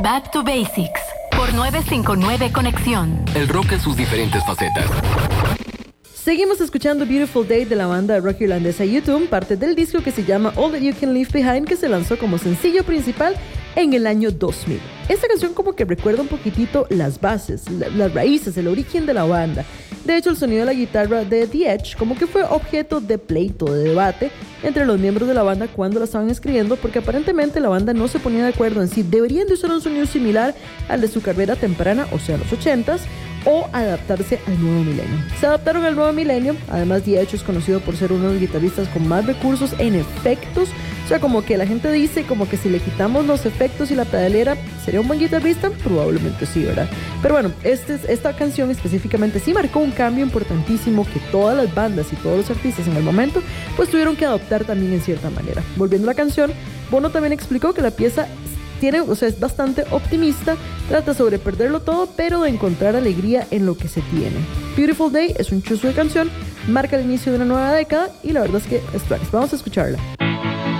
Back to Basics por 959 Conexión. El rock en sus diferentes facetas. Seguimos escuchando Beautiful Day de la banda rock irlandesa U2, parte del disco que se llama All That You Can Leave Behind, que se lanzó como sencillo principal en el año 2000. Esta canción como que recuerda un poquitito las bases, las raíces, el origen de la banda. De hecho, el sonido de la guitarra de The Edge como que fue objeto de pleito, de debate entre los miembros de la banda cuando la estaban escribiendo, porque aparentemente la banda no se ponía de acuerdo en si deberían de usar un sonido similar al de su carrera temprana, o sea, los 80s, o adaptarse al nuevo milenio. Se adaptaron al nuevo milenio. Además, The Edge es conocido por ser uno de los guitarristas con más recursos en efectos. O sea, como que la gente dice como que si le quitamos los efectos y la pedalera, ¿sería un buen guitarrista? Probablemente sí, ¿verdad? Pero bueno, esta canción específicamente sí marcó un cambio importantísimo que todas las bandas y todos los artistas en el momento pues tuvieron que adoptar también en cierta manera. Volviendo a la canción, Bono también explicó que la pieza es bastante optimista, trata sobre perderlo todo, pero de encontrar alegría en lo que se tiene. Beautiful Day es un chuzo de canción, marca el inicio de una nueva década y la verdad es que es tracks. Vamos a escucharla.